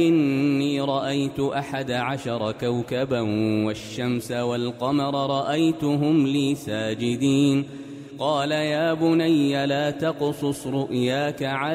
إني رأيت 11 كوكبا والشمس والقمر رأيتهم لي ساجدين. قال يا بني لا تقصص رؤياك على